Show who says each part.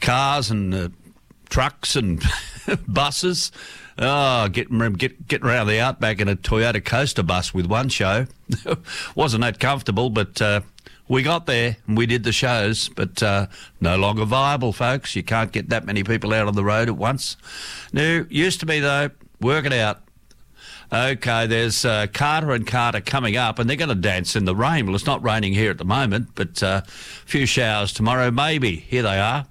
Speaker 1: cars and trucks and buses. Oh, getting around the outback in a Toyota Coaster bus with one show. Wasn't that comfortable, but we got there and we did the shows, but no longer viable, folks. You can't get that many people out on the road at once. No, used to be, though. Work it out. Okay, there's Carter and Carter coming up, and they're going to dance in the rain. Well, it's not raining here at the moment, but a few showers tomorrow, maybe. Here they are.